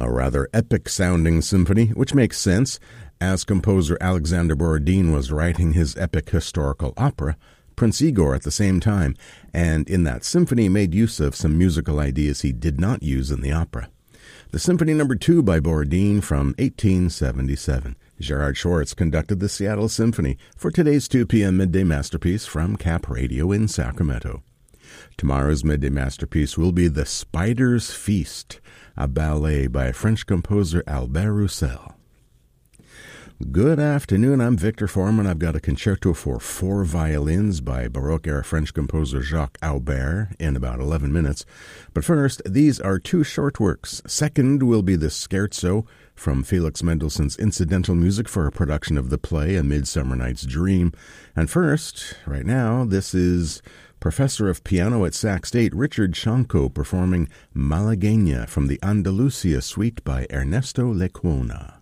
a rather epic-sounding symphony, which makes sense, as composer Alexander Borodin was writing his epic historical opera, Prince Igor, at the same time, and in that symphony made use of some musical ideas he did not use in the opera. The Symphony No. 2 by Borodin from 1877. Gerard Schwartz conducted the Seattle Symphony for today's 2 p.m. Midday Masterpiece from Cap Radio in Sacramento. Tomorrow's Midday Masterpiece will be The Spider's Feast, a ballet by French composer Albert Roussel. Good afternoon, I'm Victor Foreman. I've got a concerto for 4 violins by Baroque-era French composer Jacques Aubert in about 11 minutes. But first, these are 2 short works. Second will be the Scherzo from Felix Mendelssohn's incidental music for a production of the play A Midsummer Night's Dream. And first, right now, this is Professor of Piano at Sac State Richard Shanko performing Malagueña from the Andalusia Suite by Ernesto Lecuona.